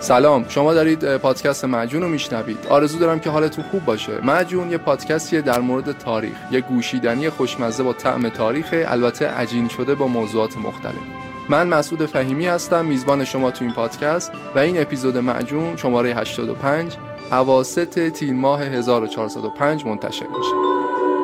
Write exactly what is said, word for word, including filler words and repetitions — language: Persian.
سلام، شما دارید پادکست معجون رو میشنوید. آرزو دارم که حالتون خوب باشه. معجون یه پادکستیه در مورد تاریخ، یه گوشیدنی خوشمزه با طعم تاریخ، البته عجین شده با موضوعات مختلف. من مسعود فهیمی هستم، میزبان شما تو این پادکست و این اپیزود معجون شماره هشتاد و پنج اواسط تیر ماه هزار و چهارصد و پنج منتشر میشه.